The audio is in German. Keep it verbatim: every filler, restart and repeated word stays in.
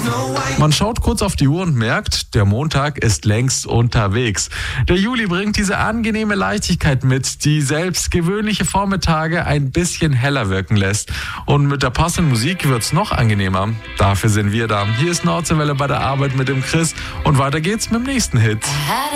Man schaut kurz auf die Uhr und merkt, der Montag ist längst unterwegs. Der Juli bringt diese angenehme Leichtigkeit mit, die selbst gewöhnliche Vormittage ein bisschen heller wirken lässt. Und mit der passenden Musik wird's noch angenehmer. Dafür sind wir da. Hier ist Nordseewelle bei der Arbeit mit dem Chris und weiter geht's mit dem nächsten Hit.